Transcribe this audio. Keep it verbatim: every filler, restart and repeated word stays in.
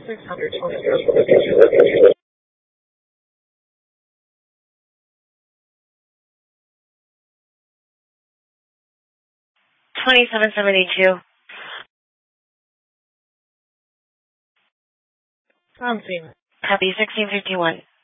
six hundred twenty. twenty-seven seventy-two. Something. Copy sixteen fifty-one.